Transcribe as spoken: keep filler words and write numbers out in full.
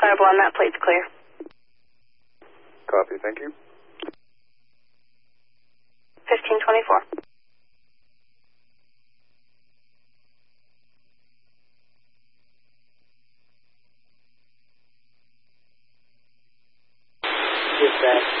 identifiable on that plate's clear. Copy, thank you. fifteen twenty-four. Dispatch.